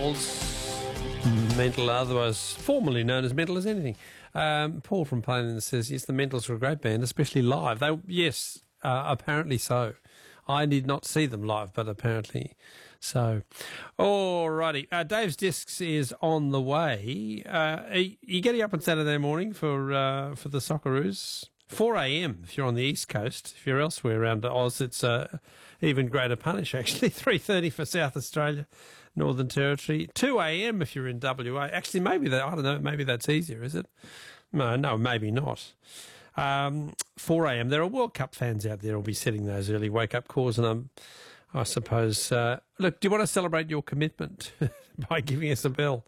Mental, otherwise formerly known as Mental as Anything. Paul from Plainland says, yes, the Mentals are a great band, especially live. Yes, apparently so. I did not see them live, but apparently so. Alrighty, Dave's Discs is on the way. Are you getting up on Saturday morning for the Socceroos? 4 a.m. if you're on the East Coast. If you're elsewhere around Oz, it's even greater punish, actually. 3:30 for South Australia, Northern Territory. 2 a.m. if you're in WA. Actually, maybe I don't know, maybe that's easier, is it? No, maybe not. 4 a.m. There are World Cup fans out there who'll be setting those early wake-up calls, and I suppose... look, do you want to celebrate your commitment by giving us a bell?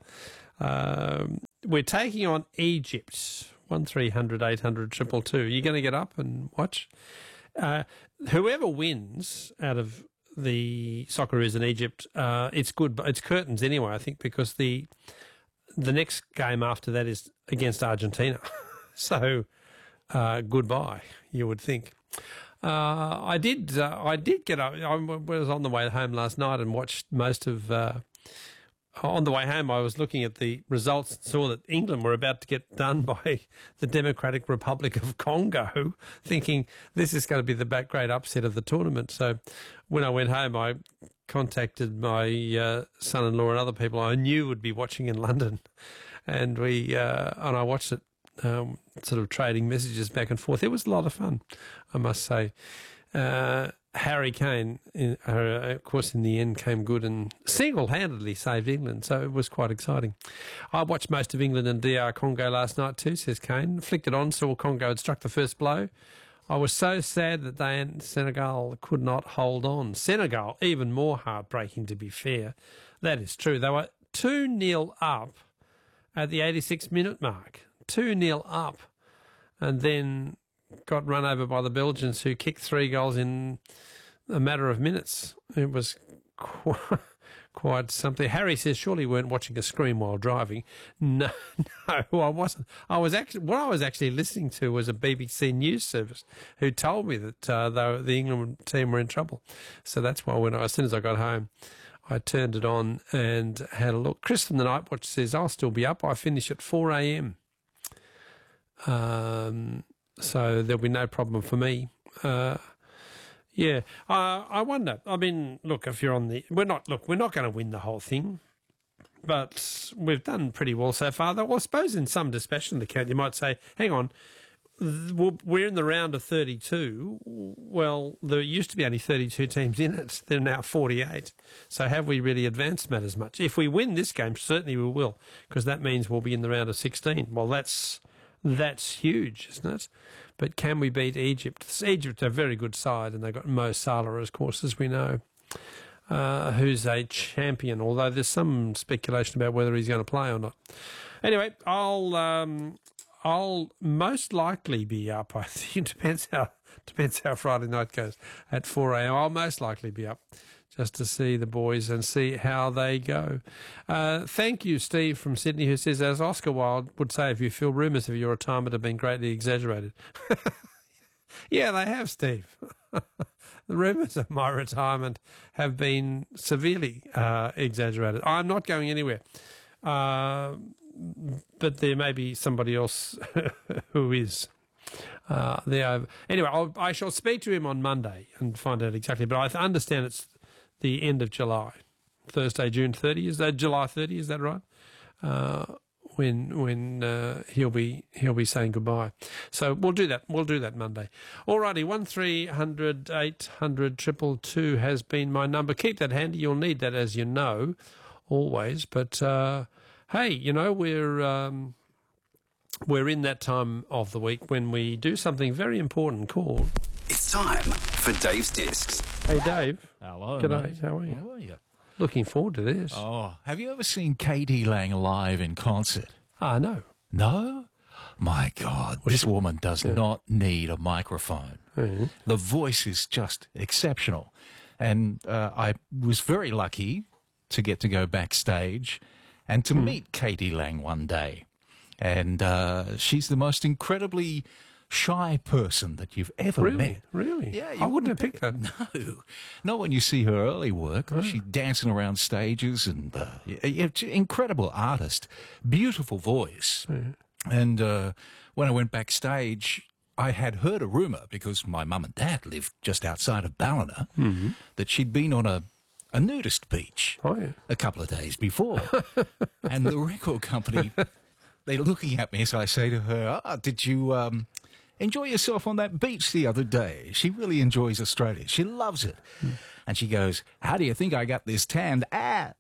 We're taking on Egypt. 1300 800 222. You're going to get up and watch. Whoever wins out of the Socceroos in Egypt, it's good, but it's curtains anyway, I think, because the next game after that is against Argentina. So goodbye, you would think. I did get up. I was on the way home last night and watched most of. On the way home, I was looking at the results and saw that England were about to get done by the Democratic Republic of Congo, thinking this is going to be the great upset of the tournament. So when I went home, I contacted my son-in-law and other people I knew would be watching in London, and I watched it, sort of trading messages back and forth. It was a lot of fun, I must say. Harry Kane, of course, in the end came good and single-handedly saved England, so it was quite exciting. I watched most of England and DR Congo last night too, says Kane. Flicked it on, saw Congo had struck the first blow. I was so sad that Senegal could not hold on. Senegal, even more heartbreaking, to be fair. That is true. They were 2-0 up at the 86-minute mark. 2-0 up. And then got run over by the Belgians, who kicked 3 goals in a matter of minutes. It was quite something. Harry says, surely you weren't watching a screen while driving. No, I wasn't. What I was actually listening to was a BBC news service who told me that the England team were in trouble. So that's why as soon as I got home, I turned it on and had a look. Chris from the Night Watch says, I'll still be up. I finish at 4 a.m. So there'll be no problem for me. I wonder. I mean, look, if you're we're not going to win the whole thing, but we've done pretty well so far. Though I suppose in some dispassionate account you might say, hang on, we're in the round of 32. Well, there used to be only 32 teams in it. There are now 48. So have we really advanced matters much? If we win this game, certainly we will, because that means we'll be in the round of 16. Well, that's huge, isn't it? But can we beat Egypt? Egypt's a very good side, and they've got Mo Salah, of course, as we know, who's a champion, although there's some speculation about whether he's going to play or not. Anyway, I'll most likely be up, I think. Depends how Friday night goes at 4 a.m. I'll most likely be up just to see the boys and see how they go. Thank you, Steve from Sydney, who says, as Oscar Wilde would say, if you feel rumours of your retirement have been greatly exaggerated. Yeah, they have, Steve. The rumours of my retirement have been severely exaggerated. I'm not going anywhere. But there may be somebody else who is. Anyway, I shall speak to him on Monday and find out exactly. But I understand it's the end of July, Thursday, June 30. Is that July 30? Is that right? When he'll be saying goodbye. So we'll do that. We'll do that Monday. Alrighty, 1300 800 222 has been my number. Keep that handy. You'll need that, as you know, always. But hey, you know, we're in that time of the week when we do something very important called... It's time for Dave's Discs. Hey, Dave. Hello. G'day. Mate. How are you? How are you? Looking forward to this. Oh, have you ever seen Katie Lang live in concert? No. No? My God, this woman does not need a microphone. Mm-hmm. The voice is just exceptional. And I was very lucky to get to go backstage and to meet Katie Lang one day. And she's the most incredibly shy person that you've ever Really? met. Really? Yeah, I wouldn't have picked that. No, not when you see her early work. She's dancing around stages and incredible artist, beautiful voice. And when I went backstage, I had heard a rumour, because my mum and dad lived just outside of Ballina, that she'd been on a nudist beach a couple of days before. And the record company, they're looking at me as I say to her, did you enjoy yourself on that beach the other day? She really enjoys Australia. She loves it. And she goes, how do you think I got this tan? And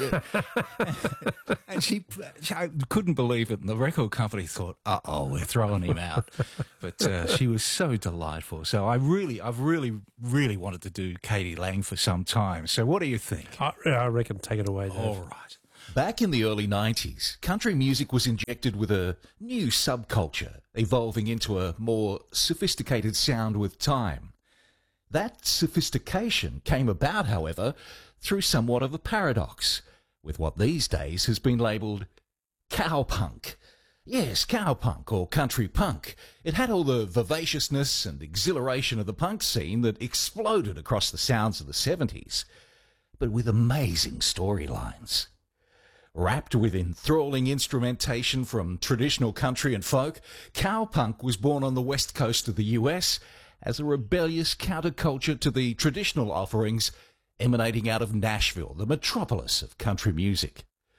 I couldn't believe it. And the record company thought, we're throwing him out. But she was so delightful. So I've really wanted to do K.D. Lang for some time. So what do you think? I reckon take it away, Dave. All right. Back in the early 90s, country music was injected with a new subculture, evolving into a more sophisticated sound with time. That sophistication came about, however, through somewhat of a paradox, with what these days has been labelled cowpunk. Yes, cowpunk or country punk. It had all the vivaciousness and exhilaration of the punk scene that exploded across the sounds of the 70s, but with amazing storylines. Wrapped with enthralling instrumentation from traditional country and folk, cowpunk was born on the west coast of the US as a rebellious counterculture to the traditional offerings emanating out of Nashville, the metropolis of country music.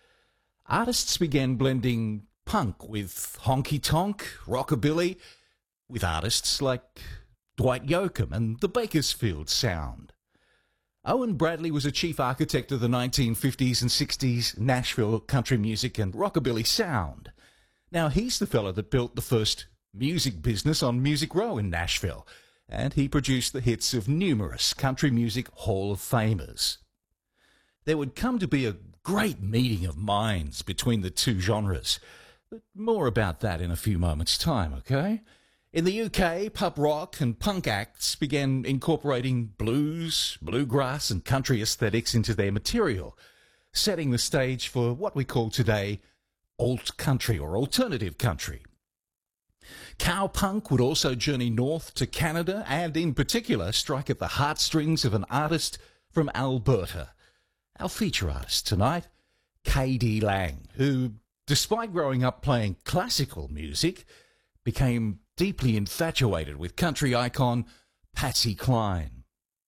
Artists began blending punk with honky-tonk, rockabilly, with artists like Dwight Yoakam and the Bakersfield Sound. Owen Bradley was a chief architect of the 1950s and 60s Nashville country music and rockabilly sound. Now, he's the fella that built the first music business on Music Row in Nashville, and he produced the hits of numerous country music Hall of Famers. There would come to be a great meeting of minds between the two genres, but more about that in a few moments' time, okay? In the UK, pop rock and punk acts began incorporating blues, bluegrass and country aesthetics into their material, setting the stage for what we call today alt country or alternative country. Cowpunk would also journey north to Canada and, in particular, strike at the heartstrings of an artist from Alberta. Our feature artist tonight, K.D. Lang, who, despite growing up playing classical music, became deeply infatuated with country icon Patsy Cline.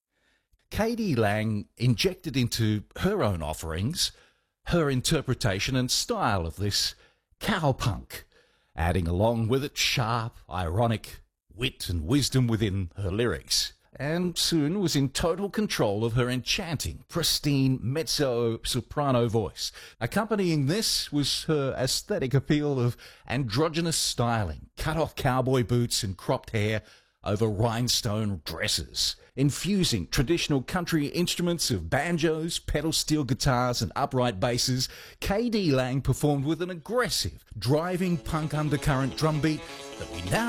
K.D. Lang injected into her own offerings her interpretation and style of this cowpunk, adding along with it sharp, ironic wit and wisdom within her lyrics, and soon was in total control of her enchanting, pristine mezzo-soprano voice. Accompanying this was her aesthetic appeal of androgynous styling, cut-off cowboy boots and cropped hair over rhinestone dresses, infusing traditional country instruments of banjos, pedal steel guitars and upright basses. K.D. Lang performed with an aggressive, driving punk undercurrent drumbeat that we now